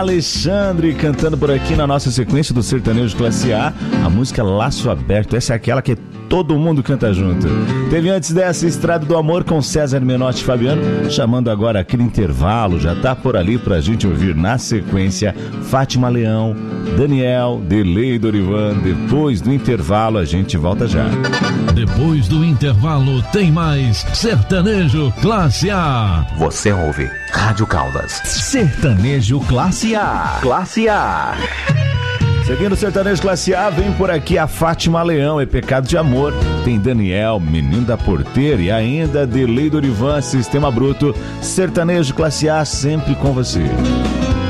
Alexandre cantando por aqui na nossa sequência do Sertanejo Classe A, a música Laço Aberto. Essa é aquela que todo mundo canta junto. Teve antes dessa Estrada do Amor com César Menotti e Fabiano, chamando agora aquele intervalo, já tá por ali pra gente ouvir na sequência Fátima Leão, Daniel, Delei Dorivan. Depois do intervalo a gente volta já. Depois do intervalo tem mais Sertanejo Classe A. Você ouve Rádio Caldas. Sertanejo Classe A. Classe A. Seguindo o Sertanejo Classe A, vem por aqui a Fátima Leão, É Pecado de Amor. Tem Daniel, Menino da Porteira, e ainda Delei Dorivan, Sistema Bruto. Sertanejo Classe A, sempre com você.